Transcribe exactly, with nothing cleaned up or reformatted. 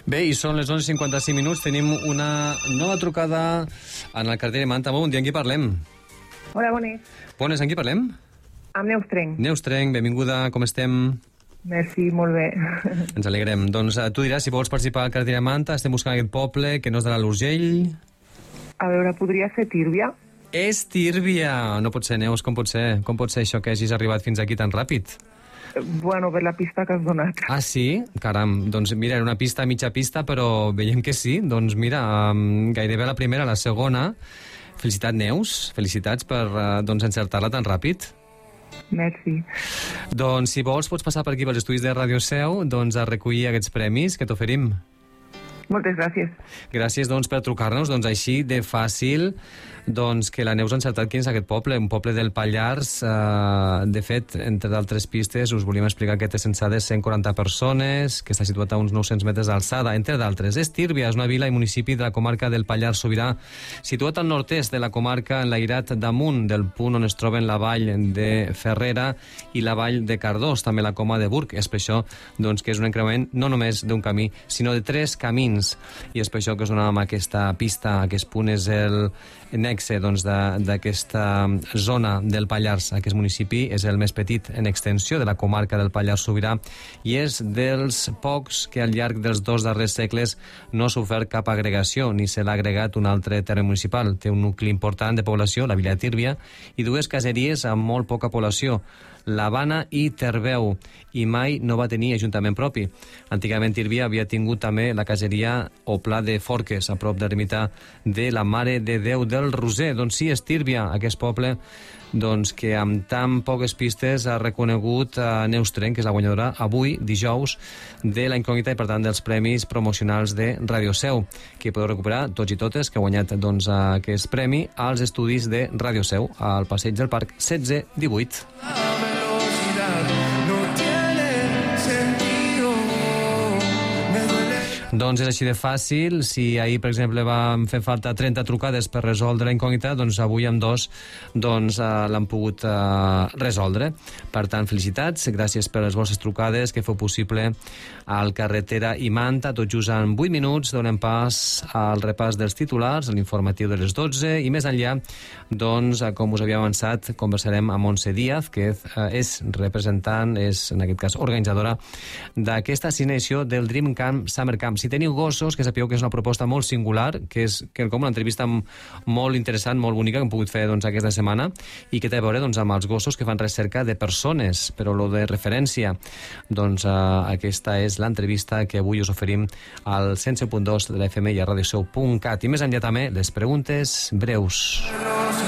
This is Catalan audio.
Bé, i són les onze i cinquanta-cinc minuts. Tenim una nova trucada en el carrer de Manta. Bon dia, amb qui parlem? Hola, bones. Bones, amb qui parlem? Amb Neus Trenc. Neus Trenc, benvinguda, com estem? Merci, molt bé. Ens alegrem. Doncs tu diràs si vols participar al carrer de Manta. Estem buscant aquest poble que no és de l'Alt Urgell. A veure, podria ser Tírvia? És Tírvia! No pot ser, Neus, com pot ser? Com pot ser això que hagis arribat fins aquí tan ràpid? Bueno, per la pista que has donat. Ah, sí? Caram, doncs mira, era una pista, mitja pista, però veiem que sí. Doncs mira, um, gairebé la primera, la segona. Felicitat, Neus. Felicitats per uh, doncs, encertar-la tan ràpid. Merci. Doncs si vols pots passar per aquí pels estudis de Ràdio Seu doncs, a recollir aquests premis que t'oferim. Moltes gràcies. Gràcies doncs, per trucar-nos, doncs així de fàcil, doncs que la Neus ha encertat quin és aquest poble, un poble del Pallars. Eh, de fet, entre d'altres pistes, us volíem explicar que té censades cent quaranta persones, que està situat a uns nou-cents metres d'alçada, entre d'altres. És Tírvia, és una vila i municipi de la comarca del Pallars Sobirà, situat al nord-est de la comarca, enlairat damunt del punt on es troben la vall de Ferrera i la vall de Cardós, també la coma de Burg. És per això doncs, que és un encreuament no només d'un camí, sinó de tres camins. I és per això que us donàvem aquesta pista. Aquest punt és el nexe doncs, d'aquesta zona del Pallars. Aquest municipi és el més petit en extensió de la comarca del Pallars Sobirà i és dels pocs que al llarg dels dos darrers segles no ha sofert cap agregació, ni se l'ha agregat un altre terme municipal. Té un nucli important de població, la vila de Tírvia, i dues caseries amb molt poca població, l'Havana i Terveu, i mai no va tenir ajuntament propi. Antigament Tírvia havia tingut també la caseria o Pla de Forques, a prop de l'ermita de la Mare de Déu del Roser. Doncs sí, és Tírvia, aquest poble doncs, que amb tan poques pistes ha reconegut a Neus Trenc, que és la guanyadora avui, dijous, de la incògnita i, per tant, dels premis promocionals de Ràdio Seu, que podeu recuperar tots i totes, que ha guanyat doncs, aquest premi als estudis de Ràdio Seu, al Passeig del Parc setze divuit. Doncs és així de fàcil. Si ahir, per exemple, vam fer falta trenta trucades per resoldre la incògnita, doncs avui amb dos doncs, eh, l'han pogut eh, resoldre. Per tant, felicitats, gràcies per les vostres trucades que feu possible al Carretera i Manta. Tot just en vuit minuts donem pas al repàs dels titulars, a l'informatiu de les dotze, i més enllà, doncs, com us havia avançat, conversarem amb Montse Díaz, que és representant, és en aquest cas organitzadora d'aquesta assignació del Dream Camp Summer Camp. Si teniu gossos, que sapigueu que és una proposta molt singular, que és que com una entrevista molt interessant, molt bonica, que hem pogut fer doncs, aquesta setmana, i que té a veure doncs, amb els gossos que fan recerca de persones, però lo de referència, doncs eh, aquesta és l'entrevista que avui us oferim al cent set punt dos de la F M i a radioseu punt cat. I més enllà també les preguntes breus.